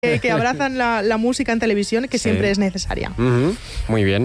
que abrazan la música en televisión, que siempre es necesaria. Muy bien.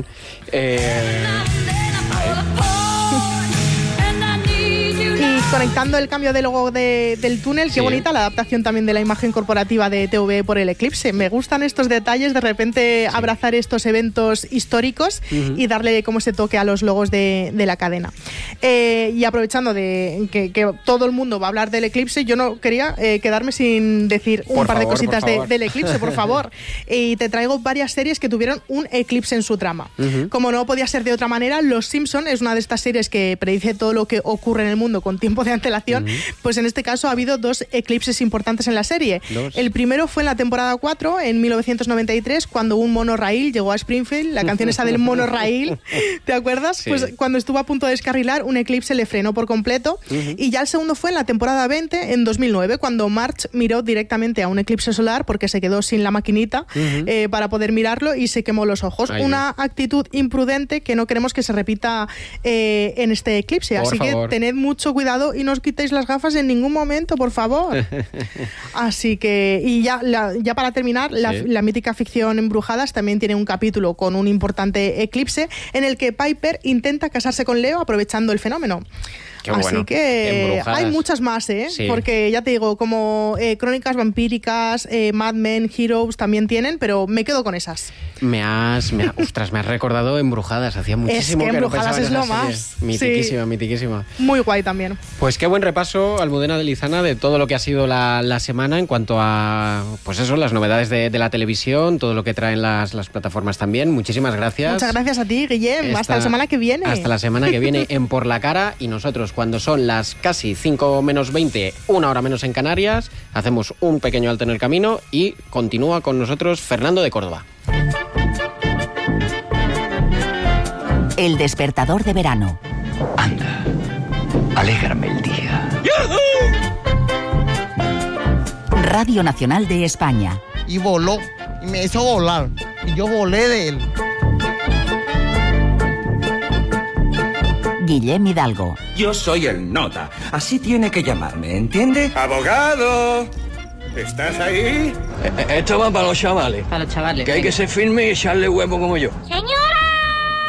Y conectando el cambio de logo del túnel, qué bonita la adaptación también de la imagen corporativa de TVE por el eclipse. Me gustan estos detalles, de repente abrazar estos eventos históricos y darle como ese toque a los logos de la cadena. Y aprovechando de que todo el mundo va a hablar del eclipse, yo no quería quedarme sin decir un par de cositas del eclipse, por favor. Y te traigo varias series que tuvieron un eclipse en su trama. Como no podía ser de otra manera, Los Simpson es una de estas series que predice todo lo que ocurre en el mundo con tiempo de antelación. Pues en este caso ha habido dos eclipses importantes en la serie. El primero fue en la temporada 4, en 1993, cuando un monorraíl llegó a Springfield. La canción esa del monorraíl, ¿te acuerdas? Sí. Pues cuando estuvo a punto de descarrilar, un eclipse le frenó por completo. Y ya el segundo fue en la temporada 20, en 2009, cuando Marge miró directamente a un eclipse solar porque se quedó sin la maquinita para poder mirarlo y se quemó los ojos. Una actitud imprudente que no queremos que se repita en este eclipse. Así que tened mucho cuidado y no os quitéis las gafas en ningún momento, por favor. Así que, y ya para terminar, la mítica ficción Embrujadas también tiene un capítulo con un importante eclipse en el que Piper intenta casarse con Leo aprovechando el fenómeno. Así que Embrujadas. Hay muchas más, sí. Porque ya te digo, como Crónicas Vampíricas, Mad Men, Heroes también tienen, pero me quedo con esas. Me has recordado Embrujadas, hacía muchísimo que Embrujadas no pensaba es lo más. Mitiquísima. Muy guay también. Pues qué buen repaso, Almudena de Lizana, de todo lo que ha sido la semana en cuanto a, pues eso, las novedades de la televisión, todo lo que traen las plataformas también. Muchísimas gracias. Muchas gracias a ti, Guillem. Hasta la semana que viene. Hasta la semana que viene en Por la Cara, y nosotros, cuando son las casi 5 menos 20, una hora menos en Canarias, hacemos un pequeño alto en el camino y continúa con nosotros Fernando de Córdoba. El despertador de verano. Anda, alégrame el día. Radio Nacional de España. Y voló, y me hizo volar, y yo volé de él. Guillem Hidalgo. Yo soy el nota, así tiene que llamarme, ¿entiende? ¡Abogado! ¿Estás ahí? Esto va para los chavales. Para los chavales. Que hay que ser firme y echarle huevo como yo. Señor.